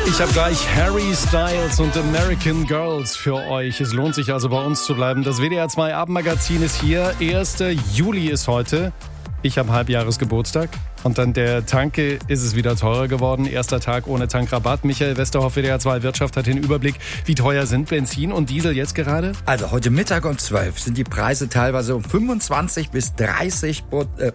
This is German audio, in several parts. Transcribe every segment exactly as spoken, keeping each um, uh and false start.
Ich habe gleich Harry Styles und American Girls für euch. Es lohnt sich also bei uns zu bleiben. Das W D R zwei Abendmagazin ist hier. erster Juli ist heute. Ich habe Halbjahresgeburtstag. Und dann der Tanke ist es wieder teurer geworden. Erster Tag ohne Tankrabatt. Michael Westerhoff, W D R zwei Wirtschaft, hat den Überblick. Wie teuer sind Benzin und Diesel jetzt gerade? Also heute Mittag um zwölf sind die Preise teilweise um fünfundzwanzig bis dreißig äh,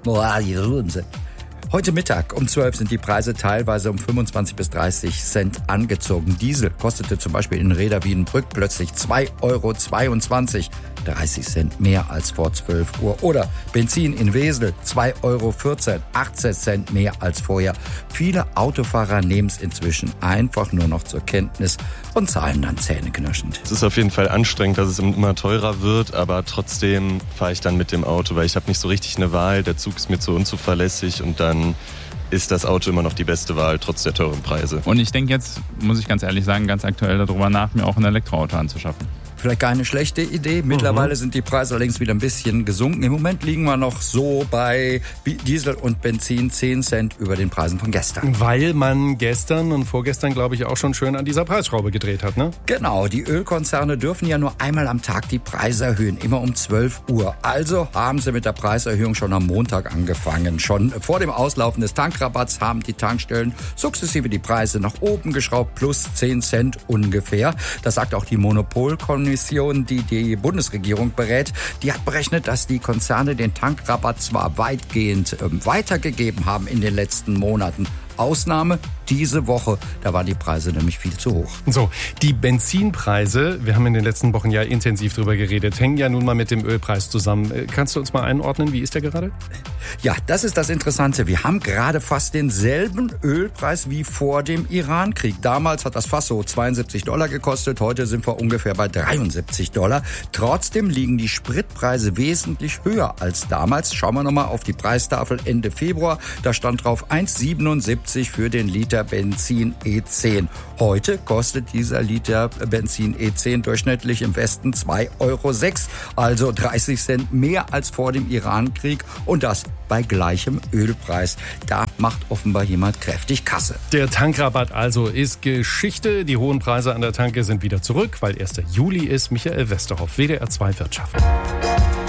Heute Mittag um zwölf sind die Preise teilweise um fünfundzwanzig bis dreißig Cent angezogen. Diesel kostete zum Beispiel in Rheda Wiedenbrück plötzlich zwei Euro zweiundzwanzig, dreißig Cent mehr als vor zwölf Uhr. Oder Benzin in Wesel zwei Euro vierzehn, achtzehn Cent mehr als vorher. Viele Autofahrer nehmen es inzwischen einfach nur noch zur Kenntnis und zahlen dann zähneknirschend. Es ist auf jeden Fall anstrengend, dass es immer teurer wird, aber trotzdem fahre ich dann mit dem Auto, weil ich habe nicht so richtig eine Wahl. Der Zug ist mir zu unzuverlässig und dann ist das Auto immer noch die beste Wahl, trotz der teuren Preise. Und ich denke jetzt, muss ich ganz ehrlich sagen, ganz aktuell darüber nach, mir auch ein Elektroauto anzuschaffen. Vielleicht keine schlechte Idee. Mittlerweile mhm. sind die Preise allerdings wieder ein bisschen gesunken. Im Moment liegen wir noch so bei Diesel und Benzin zehn Cent über den Preisen von gestern. Weil man gestern und vorgestern, glaube ich, auch schon schön an dieser Preisschraube gedreht hat, ne? Genau, die Ölkonzerne dürfen ja nur einmal am Tag die Preise erhöhen, immer um zwölf Uhr. Also haben sie mit der Preiserhöhung schon am Montag angefangen. Schon vor dem Auslaufen des Tankrabatts haben die Tankstellen sukzessive die Preise nach oben geschraubt, plus zehn Cent ungefähr. Das sagt auch die Monopolkommission, die die Bundesregierung berät. Die hat berechnet, dass die Konzerne den Tankrabatt zwar weitgehend äh, weitergegeben haben in den letzten Monaten. Ausnahme diese Woche, da waren die Preise nämlich viel zu hoch. So, die Benzinpreise, wir haben in den letzten Wochen ja intensiv drüber geredet, hängen ja nun mal mit dem Ölpreis zusammen. Kannst du uns mal einordnen, wie ist der gerade? Ja, das ist das Interessante. Wir haben gerade fast denselben Ölpreis wie vor dem Iran-Krieg. Damals hat das Fass so zweiundsiebzig Dollar gekostet, heute sind wir ungefähr bei dreiundsiebzig Dollar. Trotzdem liegen die Spritpreise wesentlich höher als damals. Schauen wir nochmal auf die Preistafel Ende Februar. Da stand drauf eins Komma siebenundsiebzig für den Liter Benzin E zehn. Heute kostet dieser Liter Benzin E zehn durchschnittlich im Westen zwei Euro sechs, also dreißig Cent mehr als vor dem Iran-Krieg und das bei gleichem Ölpreis. Da macht offenbar jemand kräftig Kasse. Der Tankrabatt also ist Geschichte. Die hohen Preise an der Tanke sind wieder zurück, weil erster Juli ist. Michael Westerhoff, W D R zwei Wirtschaft.